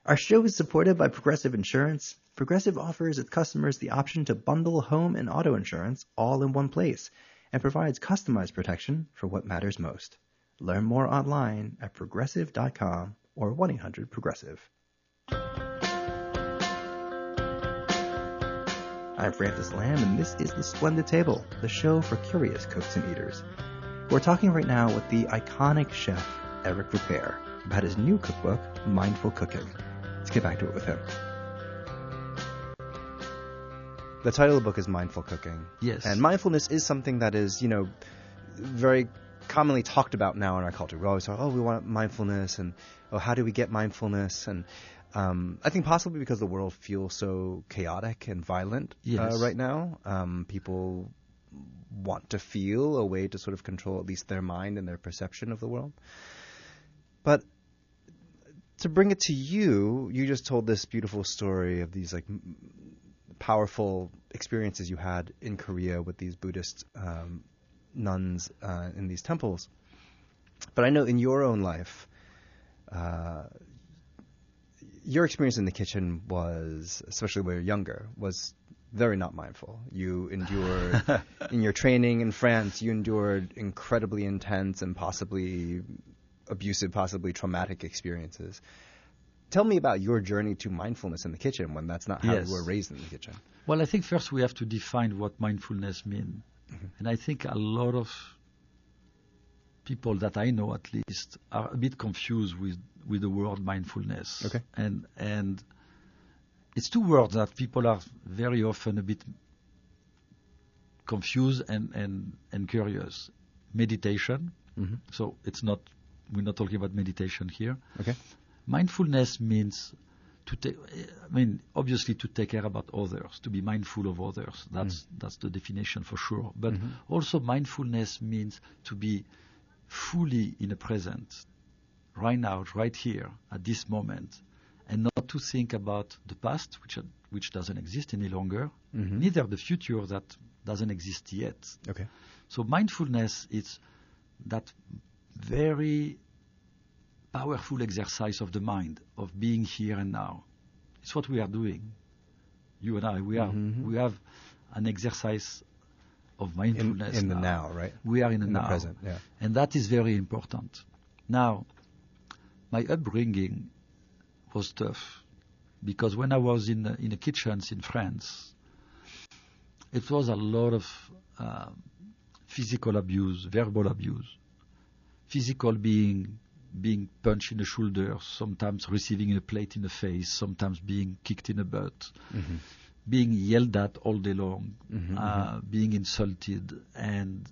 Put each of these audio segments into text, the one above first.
Our show is supported by Progressive Insurance. Progressive offers its customers the option to bundle home and auto insurance all in one place and provides customized protection for what matters most. Learn more online at progressive.com or 1-800-PROGRESSIVE. I'm Francis Lamb, and this is The Splendid Table, the show for curious cooks and eaters. We're talking right now with the iconic chef, Eric Ripert, about his new cookbook, Mindful Cooking. Let's get back to it with him. The title of the book is Mindful Cooking. Yes. And mindfulness is something that is, very commonly talked about now in our culture. We always talk, we want mindfulness, and how do we get mindfulness? And I think possibly because the world feels so chaotic and violent right now. People want to feel a way to sort of control at least their mind and their perception of the world. But to bring it to you, you just told this beautiful story of these powerful experiences you had in Korea with these Buddhist nuns in these temples. But I know in your own life, your experience in the kitchen was, especially when you were younger, was very not mindful. You endured, in your training in France, you endured incredibly intense and possibly abusive, possibly traumatic experiences. Tell me about your journey to mindfulness in the kitchen when that's not how you were raised in the kitchen. Well, I think first we have to define what mindfulness means. Mm-hmm. And I think a lot of people that I know, at least, are a bit confused with the word mindfulness. Okay. And it's two words that people are very often a bit confused and curious. Meditation. Mm-hmm. So we're not talking about meditation here. Okay. Mindfulness means obviously to take care about others, to be mindful of others. That's the definition for sure. But also mindfulness means to be fully in the present, right now, right here, at this moment, and not to think about the past, which doesn't exist any longer, neither the future that doesn't exist yet. Okay. So mindfulness is that very powerful exercise of the mind, of being here and now. It's what we are doing. You and I, we have an exercise of mindfulness in the now, right? We are in the now, present, yeah. And that is very important. Now, my upbringing was tough because when I was in the kitchens in France, it was a lot of physical abuse, verbal abuse. Physical being punched in the shoulder, sometimes receiving a plate in the face, sometimes being kicked in the butt, being yelled at all day long, being insulted, and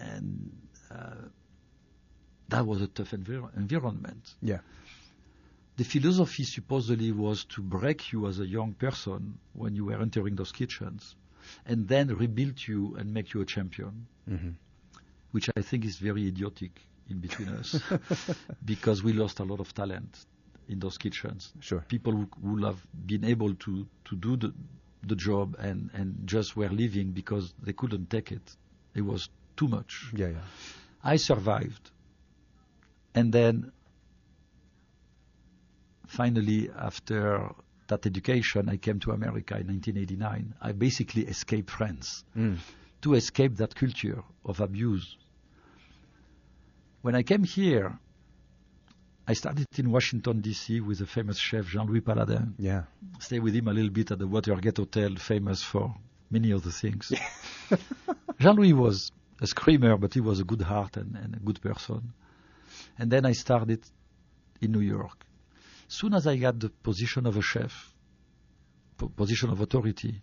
that was a tough environment. Yeah. The philosophy supposedly was to break you as a young person when you were entering those kitchens, and then rebuild you and make you a champion, which I think is very idiotic in between us, because we lost a lot of talent in those kitchens. Sure. People who would have been able to do the job and just were leaving because they couldn't take it. It was too much. Yeah. I survived. And then finally, after that education, I came to America in 1989. I basically escaped France to escape that culture of abuse. When I came here, I started in Washington, D.C. with the famous chef Jean-Louis Paladin. Yeah. Stayed with him a little bit at the Watergate Hotel, famous for many other things. Jean-Louis was a screamer, but he was a good heart and a good person. And then I started in New York. Soon as I got the position of a chef, position of authority,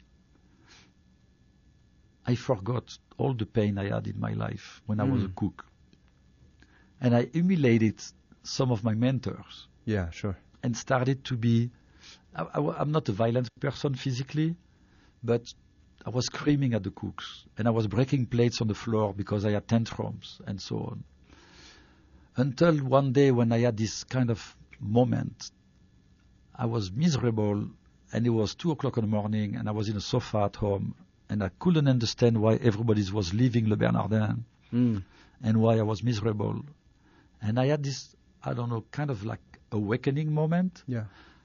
I forgot all the pain I had in my life when I was a cook. And I emulated some of my mentors. Yeah, sure. And started to be, I'm not a violent person physically, but I was screaming at the cooks. And I was breaking plates on the floor because I had tantrums and so on. Until one day when I had this kind of moment, I was miserable, and it was 2 o'clock in the morning, and I was in a sofa at home, and I couldn't understand why everybody was leaving Le Bernardin and why I was miserable. And I had this, I don't know, kind of like awakening moment. Yeah.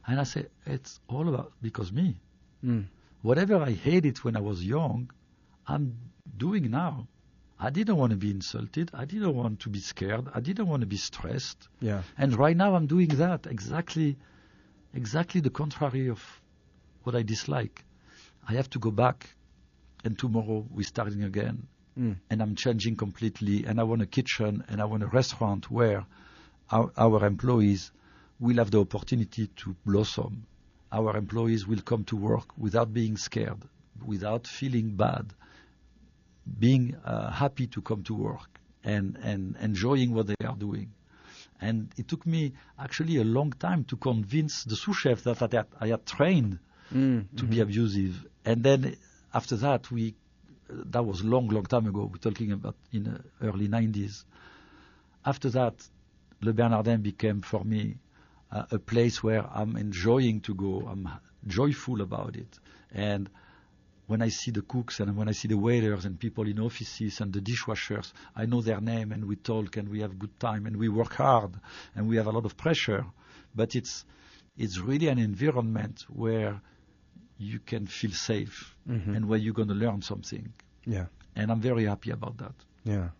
And I say, it's all about because me. Mm. Whatever I hated when I was young, I'm doing now. I didn't want to be insulted. I didn't want to be scared. I didn't want to be stressed. Yeah. And right now I'm doing that, exactly the contrary of what I dislike. I have to go back, and tomorrow we're starting again. And I'm changing completely, and I want a kitchen, and I want a restaurant where our employees will have the opportunity to blossom. Our employees will come to work without being scared, without feeling bad, being happy to come to work and enjoying what they are doing. And it took me actually a long time to convince the sous chef that I had trained to be abusive. And then after that, that was long time ago. We're talking about in the early 90s. After that, Le Bernardin became for me a place where I'm enjoying to go. I'm joyful about it. And when I see the cooks and when I see the waiters and people in offices and the dishwashers, I know their name and we talk and we have good time and we work hard and we have a lot of pressure. But it's really an environment where you can feel safe and where you're going to learn something. Yeah. And I'm very happy about that. Yeah.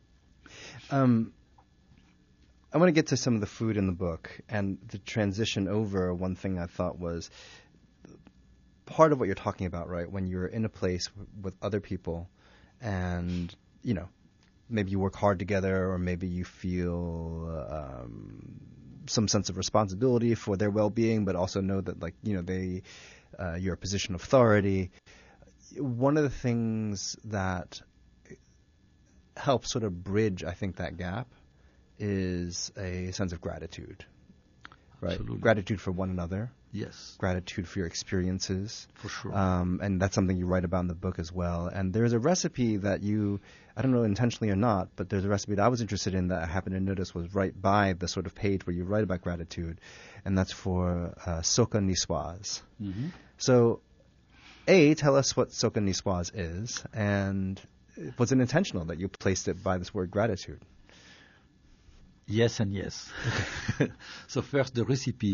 I want to get to some of the food in the book and the transition over. One thing I thought was part of what you're talking about, right? When you're in a place with other people and, you know, maybe you work hard together or maybe you feel some sense of responsibility for their well-being, but also know that, like, you know, you're a position of authority. One of the things that helps sort of bridge, I think, that gap is a sense of gratitude, right? Absolutely. Gratitude for one another. Yes. Gratitude for your experiences. For sure. And that's something you write about in the book as well. And there's a recipe that I don't know intentionally or not, but there's a recipe that I was interested in that I happened to notice was right by the sort of page where you write about gratitude, and that's for soca niçoise. Mm-hmm. So, tell us what soca niçoise is, and was it intentional that you placed it by this word gratitude? Yes and yes. Okay. So first, the recipe.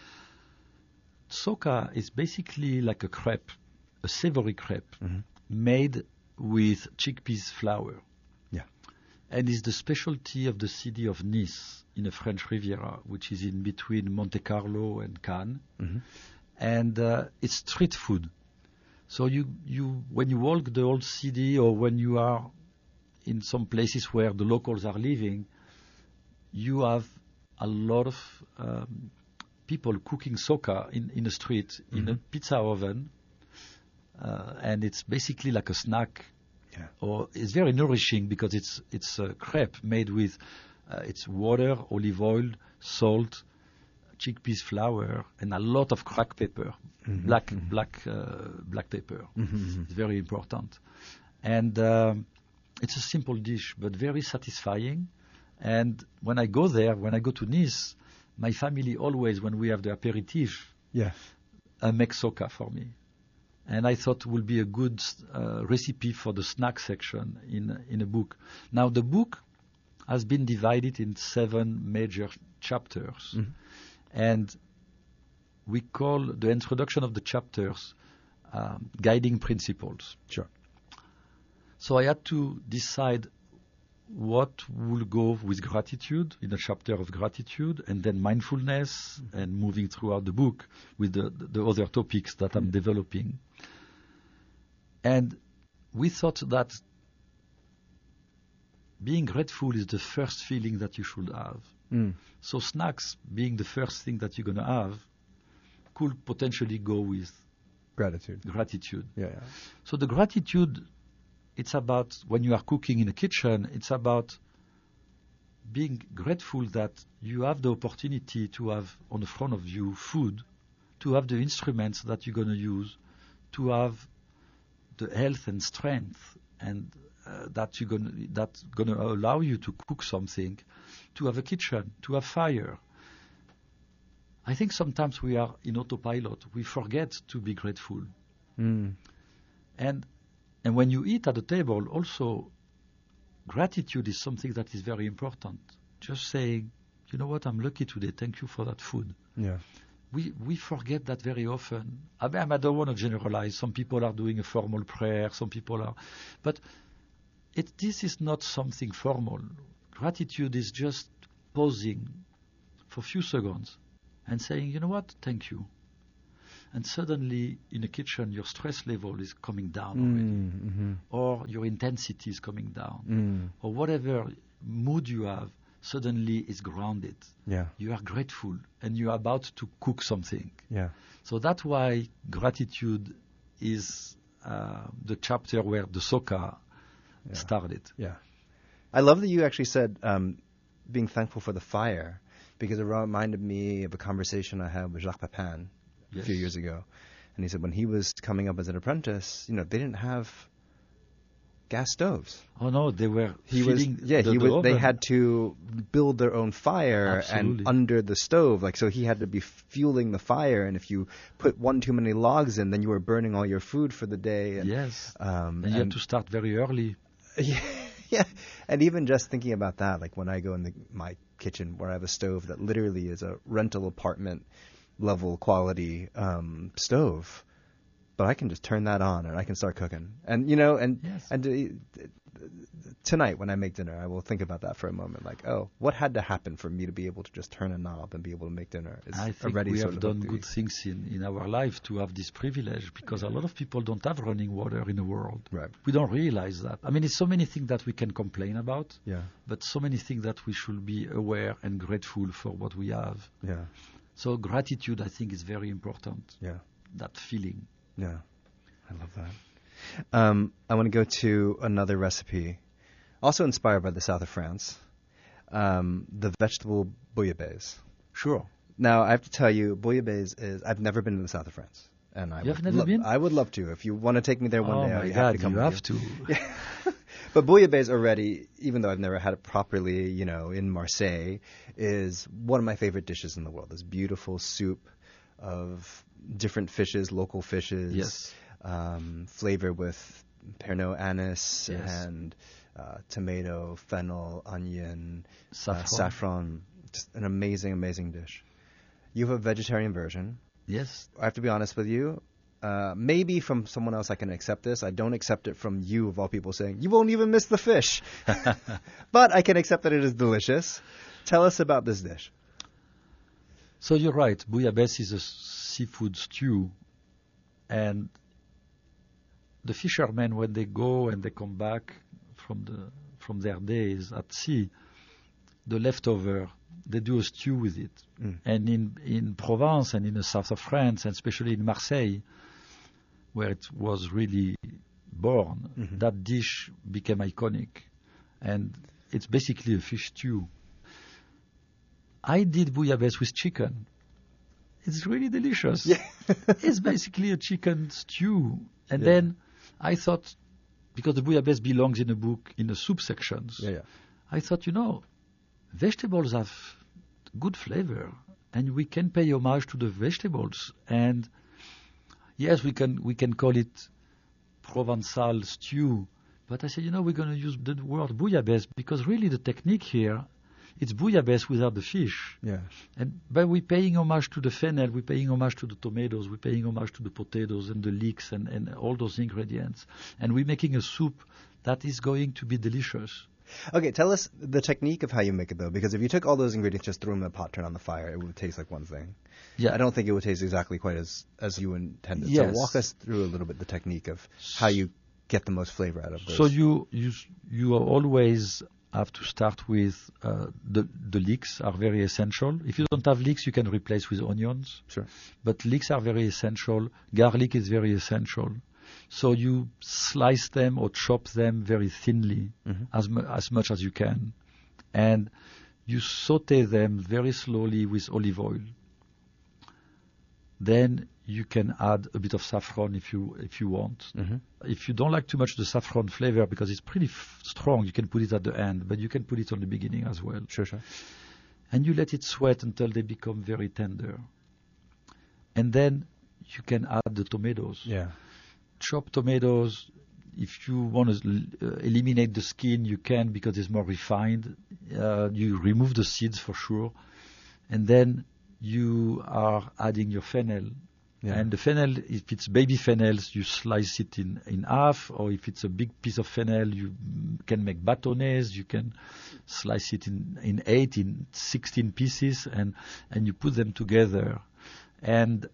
Soca is basically like a crepe, a savory crepe, made with chickpeas flour. Yeah. And it's the specialty of the city of Nice in the French Riviera, which is in between Monte Carlo and Cannes. Mm-hmm. And it's street food. So you when you walk the old city or when you are in some places where the locals are living, you have a lot of people cooking soca in the street, in a pizza oven, and it's basically like a snack. Yeah. Or it's very nourishing because it's a crepe made with it's water, olive oil, salt, chickpeas flour, and a lot of cracked pepper, black pepper. Mm-hmm. It's very important, and it's a simple dish but very satisfying. And when I go to Nice, my family always, when we have the aperitif, make soca for me. And I thought it would be a good recipe for the snack section in a book. Now, the book has been divided in 7 major chapters. Mm-hmm. And we call the introduction of the chapters guiding principles. Sure. So I had to decide what will go with gratitude in the chapter of gratitude, and then mindfulness, and moving throughout the book with the other topics that I'm developing. And we thought that being grateful is the first feeling that you should have. So snacks being the first thing that you're going to have could potentially go with gratitude. Yeah. So the gratitude, it's about when you are cooking in a kitchen, it's about being grateful that you have the opportunity to have on the front of you food, to have the instruments that you're going to use, to have the health and strength, and that's going to allow you to cook something, to have a kitchen, to have fire. I think sometimes we are in autopilot. We forget to be grateful. And when you eat at the table, also, gratitude is something that is very important. Just saying, you know what, I'm lucky today. Thank you for that food. Yeah. we forget that very often. I don't want to generalize. Some people are doing a formal prayer. Some people are, but this is not something formal. Gratitude is just pausing for a few seconds and saying, you know what, thank you. And suddenly in the kitchen, your stress level is coming down already, or your intensity is coming down, or whatever mood you have suddenly is grounded. Yeah. You are grateful, and you are about to cook something. Yeah. So that's why gratitude is the chapter where the Soka started. Yeah. I love that you actually said being thankful for the fire, because it reminded me of a conversation I had with Jacques Pepin a few years ago. And he said when he was coming up as an apprentice, they didn't have gas stoves. Oh no, they were They oven. had to build their own fire. Absolutely. And under the stove, so he had to be fueling the fire, and if you put one too many logs in, then you were burning all your food for the day. And, yes. And you had to start very early. Yeah, and even just thinking about that, when I go in my kitchen where I have a stove that literally is a rental apartment level quality stove, but I can just turn that on and I can start cooking. And tonight when I make dinner, I will think about that for a moment. What had to happen for me to be able to just turn a knob and be able to make dinner? I think we have done good things in our life to have this privilege, because a lot of people don't have running water in the world. Right. We don't realize that. I mean, it's so many things that we can complain about, yeah, but so many things that we should be aware and grateful for what we have. Yeah. So gratitude, I think, is very important. Yeah. That feeling. Yeah. I love that. I want to go to another recipe, also inspired by the south of France, the vegetable bouillabaisse. Sure. Now, I have to tell you, bouillabaisse is... I've never been to the south of France. And You have never been? I would love to. If you want to take me there one day, Oh my you God, have to come. you have to. Yeah. But bouillabaisse already, even though I've never had it properly, in Marseille, is one of my favorite dishes in the world. This beautiful soup of different fishes, local fishes. Yes. Flavored with Pernod anise Yes. and tomato, fennel, onion, Saffron. Just an amazing, amazing dish. You have a vegetarian version. Yes. I have to be honest with you. Maybe from someone else I can accept this. I don't accept it from you, of all people, saying, you won't even miss the fish. But I can accept that it is delicious. Tell us about this dish. So you're right. Bouillabaisse is a seafood stew. And the fishermen, when they go and they come back from their days at sea, the leftover, they do a stew with it. And in Provence and in the south of France, and especially in Marseille, where it was really born, that dish became iconic. And it's basically a fish stew. I did bouillabaisse with chicken. It's really delicious. Yeah. It's basically a chicken stew. And then I thought, because the bouillabaisse belongs in a book in the soup sections, I thought, vegetables have good flavor, and we can pay homage to the vegetables. And yes, we can call it Provençal stew, but I said, we're going to use the word bouillabaisse, because really the technique here, it's bouillabaisse without the fish. Yeah. And by we're paying homage to the fennel, we're paying homage to the tomatoes, we're paying homage to the potatoes and the leeks and all those ingredients. And we're making a soup that is going to be delicious. Okay, tell us the technique of how you make it, though, because if you took all those ingredients, just threw them in a pot, turn on the fire, it would taste like one thing. Yeah. I don't think it would taste exactly quite as you intended. Yes. So walk us through a little bit the technique of how you get the most flavor out of those. So you always have to start with the leeks are very essential. If you don't have leeks, you can replace with onions. Sure. But leeks are very essential. Garlic is very essential. So you slice them or chop them very thinly, as much as you can. And you saute them very slowly with olive oil. Then you can add a bit of saffron if you want. If you don't like too much the saffron flavor, because it's pretty strong, you can put it at the end, but you can put it on the beginning as well. Sure. And you let it sweat until they become very tender. And then you can add the tomatoes. Yeah. Chopped tomatoes. If you want to eliminate the skin, you can, because it's more refined. You remove the seeds for sure. And then you are adding your fennel. Yeah. And the fennel, if it's baby fennels, you slice it in half, or if it's a big piece of fennel, you can make bâtonnets. You can slice it in 8, in 16 pieces, and you put them together. And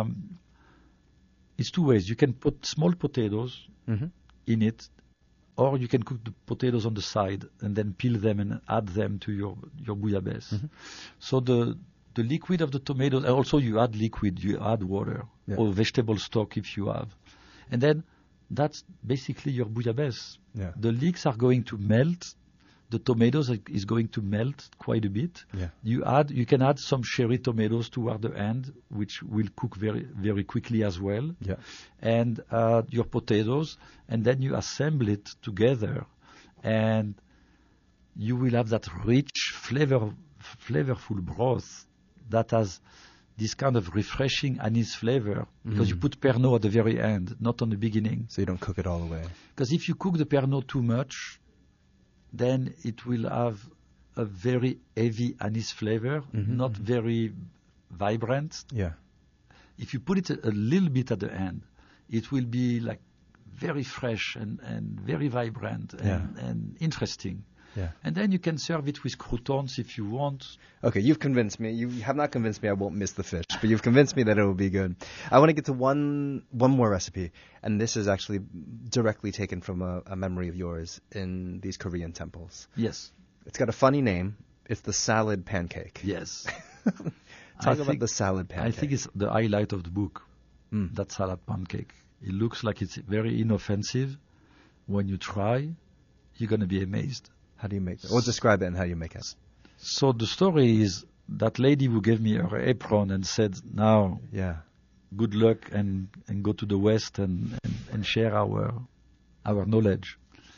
it's two ways. You can put small potatoes in it, or you can cook the potatoes on the side and then peel them and add them to your bouillabaisse. So the liquid of the tomatoes, and also you add liquid, you add water, or vegetable stock if you have. And then that's basically your bouillabaisse. Yeah. The leeks are going to melt. The tomatoes is going to melt quite a bit. Yeah. You can add some cherry tomatoes toward the end, which will cook very, very quickly as well. Yeah. And your potatoes, and then you assemble it together, and you will have that rich, flavorful broth that has this kind of refreshing anise flavor, because you put Pernod at the very end, not on the beginning. So you don't cook it all the way. Because if you cook the Pernod too much, then it will have a very heavy anise flavor, not very vibrant. Yeah. If you put it a little bit at the end, it will be like very fresh and very vibrant and interesting. Yeah. And then you can serve it with croutons if you want. Okay, you've convinced me. You have not convinced me I won't miss the fish, but you've convinced me that it will be good. I want to get to one more recipe, and this is actually directly taken from a memory of yours in these Korean temples. Yes. It's got a funny name. It's the salad pancake. Yes. Talk about the salad pancake. I think it's the highlight of the book, that salad pancake. It looks like it's very inoffensive. When you try, you're going to be amazed. How do you make it? Or describe it and how you make it. So the story is that lady who gave me her apron and said, now, good luck and go to the West and share our knowledge.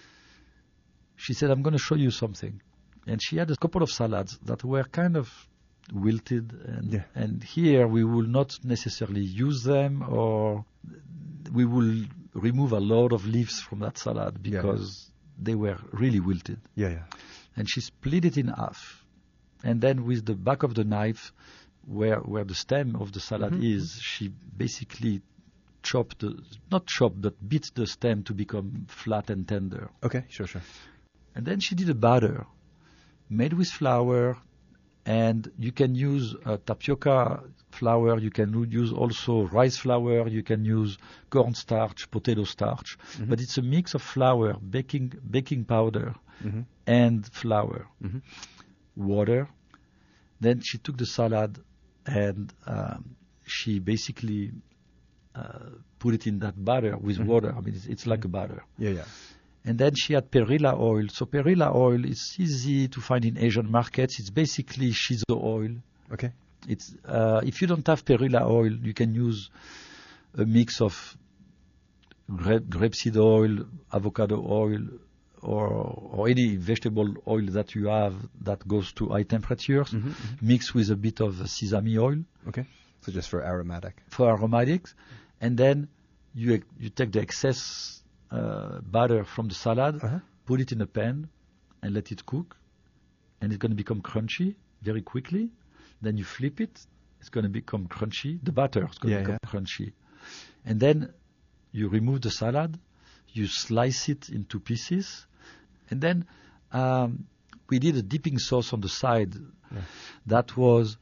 She said, I'm going to show you something. And she had a couple of salads that were kind of wilted. And here we will not necessarily use them, or we will remove a lot of leaves from that salad because they were really wilted. And she split it in half. And then with the back of the knife, where the stem of the salad is, she basically beat the stem to become flat and tender. Okay, sure. And then she did a batter made with flour, and you can use tapioca flour, you can use also rice flour, you can use cornstarch, potato starch, but it's a mix of flour, baking powder, and flour, water. Then she took the salad and she basically put it in that batter with water. I mean, it's like a batter. And then she had perilla oil. So perilla oil is easy to find in Asian markets. It's basically shiso oil. Okay. It's if you don't have perilla oil, you can use a mix of grapeseed oil, avocado oil, or any vegetable oil that you have that goes to high temperatures, mixed with a bit of sesame oil. Okay. So just for aromatic. For aromatics. And then you take the excess batter from the salad, put it in a pan, and let it cook. And it's going to become crunchy very quickly. Then you flip it. It's going to become crunchy. The batter is going to become crunchy. And then you remove the salad. You slice it into pieces. And then we did a dipping sauce on the side. That was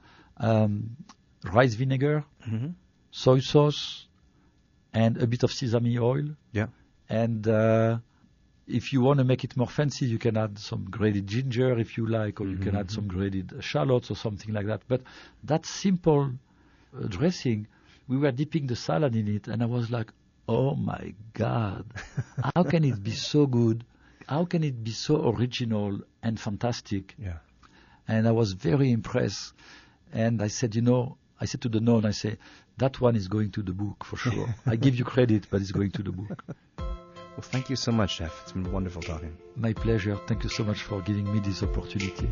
rice vinegar, soy sauce, and a bit of sesame oil. And if you want to make it more fancy, you can add some grated ginger if you like, or you can add some grated shallots or something like that. But that simple dressing, we were dipping the salad in it, and I was like, oh my God, how can it be so good? How can it be so original and fantastic? And I was very impressed. And I said, to the nun, I say, that one is going to the book for sure. I give you credit, but it's going to the book. Well, thank you so much, Chef. It's been wonderful talking. My pleasure. Thank you so much for giving me this opportunity.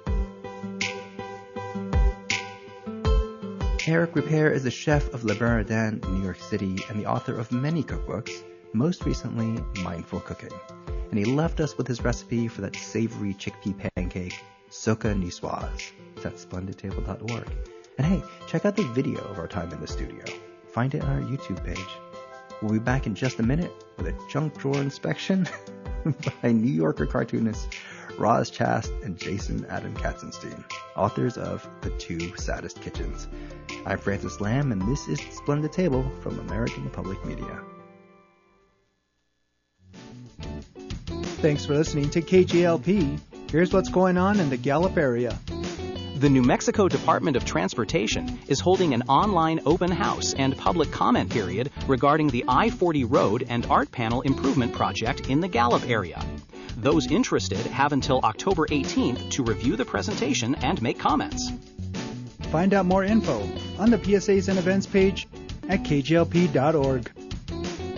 Eric Ripert is the chef of Le Bernardin in New York City and the author of many cookbooks, most recently Mindful Cooking. And he left us with his recipe for that savory chickpea pancake, soca niçoise. It's at splendidtable.org. And hey, check out the video of our time in the studio. Find it on our YouTube page. We'll be back in just a minute with a junk drawer inspection by New Yorker cartoonists Roz Chast and Jason Adam Katzenstein, authors of The Two Saddest Kitchens. I'm Francis Lamb, and this is The Splendid Table from American Public Media. Thanks for listening to KJLP. Here's what's going on in the Gallup area. The New Mexico Department of Transportation is holding an online open house and public comment period regarding the I-40 road and art panel improvement project in the Gallup area. Those interested have until October 18th to review the presentation and make comments. Find out more info on the PSAs and events page at kjlp.org.